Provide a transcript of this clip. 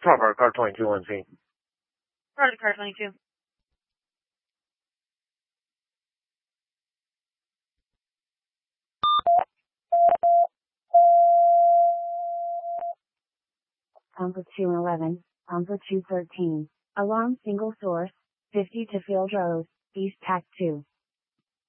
car 22 on scene. Roger, car 22. Pumper 211, Pumper 213. Alarm single source, 50 to Field Road, East Tac 2.